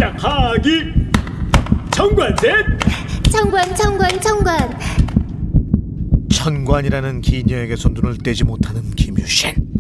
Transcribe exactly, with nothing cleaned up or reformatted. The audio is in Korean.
시작하기. 청관 셋. 청관 청관 청관. 천관이라는 기녀에게서 눈을 떼지 못하는 김유신.